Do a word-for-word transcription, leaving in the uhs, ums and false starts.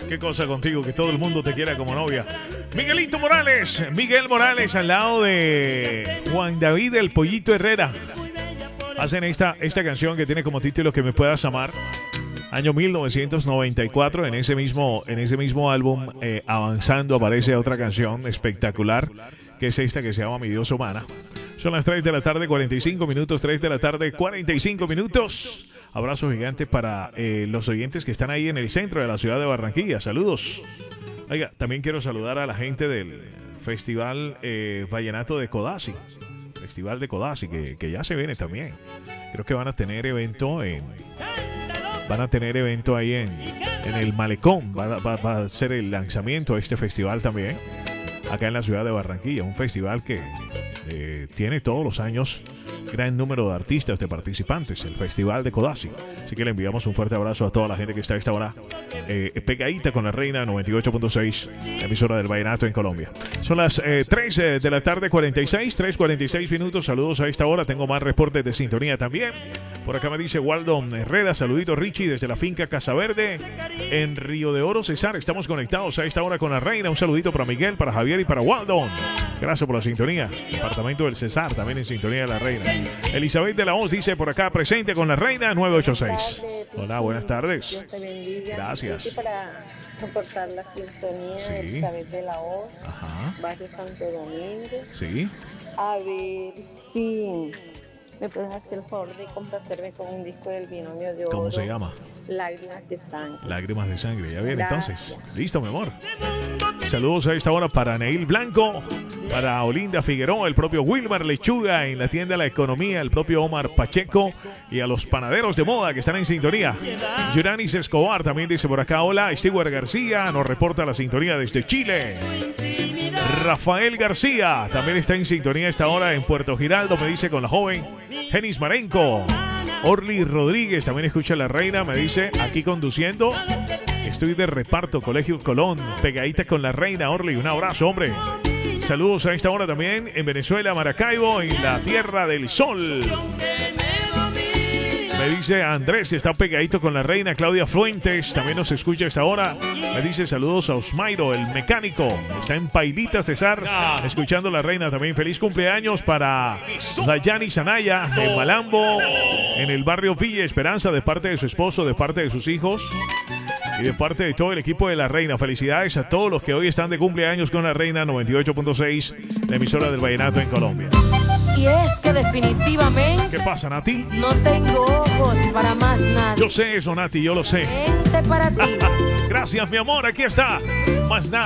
Qué cosa contigo, que todo el mundo te quiera como novia. Miguelito Morales, Miguel Morales al lado de Juan David el Pollito Herrera. Hacen esta, esta canción que tiene como título Que me puedas amar. Año mil novecientos noventa y cuatro, en ese mismo, en ese mismo álbum, eh, Avanzando, aparece otra canción espectacular, que es esta que se llama Mi Dios Humana. Son las tres de la tarde, cuarenta y cinco minutos, tres de la tarde, cuarenta y cinco minutos. Abrazo gigante para eh, los oyentes que están ahí en el centro de la ciudad de Barranquilla. Saludos. Oiga, también quiero saludar a la gente del Festival eh, Vallenato de Codazzi. Festival de Codazzi, que, que ya se viene también. Creo que van a tener evento en... Van a tener evento ahí en, en el Malecón. Va, va, va a ser el lanzamiento de este festival también. Acá en la ciudad de Barranquilla. Un festival que eh, tiene todos los años gran número de artistas, de participantes. El Festival de Codazzi. Así que le enviamos un fuerte abrazo a toda la gente que está a esta hora eh, pegadita con la Reina noventa y ocho punto seis, emisora del Vallenato en Colombia. Son las eh, tres de la tarde, cuarenta y seis, tres cuarenta y seis minutos. Saludos a esta hora. Tengo más reportes de sintonía también. Por acá me dice Waldo Herrera, saludito Richie desde la finca Casa Verde en Río de Oro, Cesar. Estamos conectados a esta hora con la Reina. Un saludito para Miguel, para Javier y para Waldo. Gracias por la sintonía. Departamento del Cesar, también en sintonía de la Reina. Elizabeth de la Hoz dice por acá, presente con la Reina nueve ocho seis. Hola, buenas tardes. Dios te bendiga. Gracias. Aquí para reportar la sintonía Sí. de Elizabeth de la Hoz, Ajá. barrio Santo Domingo. Sí. A ver si me puedes hacer el favor de complacerme con un disco del Binomio de Oro. ¿Cómo se llama? Lágrimas de sangre. Lágrimas de sangre. Ya viene entonces. Gracias. Listo, mi amor. Saludos a esta hora para Neil Blanco, para Olinda Figueroa, el propio Wilmar Lechuga en la tienda La Economía, el propio Omar Pacheco y a los panaderos de moda que están en sintonía. Yuranis Escobar también dice por acá, hola. Stewart García nos reporta la sintonía desde Chile. Rafael García también está en sintonía a esta hora en Puerto Giraldo, me dice con la joven Genis Marenco. Orly Rodríguez también escucha a la Reina, me dice aquí conduciendo. Estoy de reparto, Colegio Colón, pegadita con la Reina. Orly, un abrazo, hombre. Saludos a esta hora también en Venezuela, Maracaibo, en la Tierra del Sol. Me dice Andrés que está pegadito con la Reina. Claudia Fuentes también nos escucha a esta hora. Me dice saludos a Osmairo, el mecánico. Está en Pailita, César, escuchando la Reina también. Feliz cumpleaños para Dayani Sanaya en Malambo, en el barrio Villa Esperanza, de parte de su esposo, de parte de sus hijos y de parte de todo el equipo de la Reina. Felicidades a todos los que hoy están de cumpleaños con la Reina noventa y ocho punto seis, la emisora del Vallenato en Colombia. Y es que definitivamente ¿Qué pasa, Nati? no tengo ojos para más nada. Yo sé eso, Nati, yo lo sé. Gente para ti. Gracias, mi amor, aquí está. Más nada.